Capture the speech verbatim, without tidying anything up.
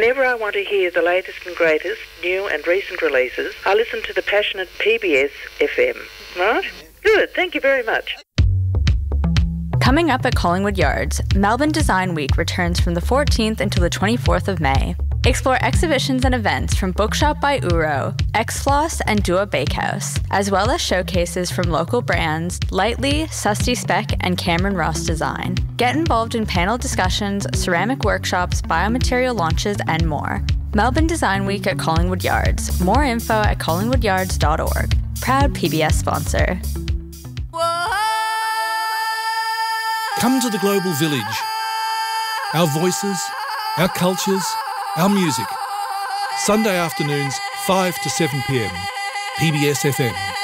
Whenever I want to hear the latest and greatest, new and recent releases, I listen to the passionate P B S F M. Right? Good, thank you very much. Coming up at Collingwood Yards, Melbourne Design Week returns from the fourteenth until the twenty-fourth of May. Explore exhibitions and events from Bookshop by Uro, X-Floss and Dua Bakehouse, as well as showcases from local brands Lightly, Susty Speck and Cameron Ross Design. Get involved in panel discussions, ceramic workshops, biomaterial launches and more. Melbourne Design Week at Collingwood Yards. More info at collingwood yards dot org. Proud P B S sponsor. Come to the Global Village. Our voices, our cultures, our music. Sunday afternoons, five to seven p m. P B S F M.